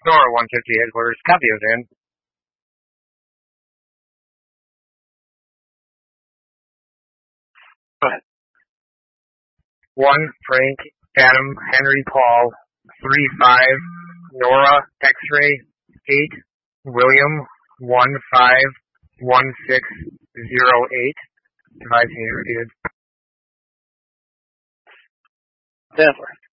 Nora 150 headquarters. Copy of Dan. Go ahead. 1 Frank Adam Henry Paul 35 Nora X-ray 8 William 151608. Device unit repeated. 10-4.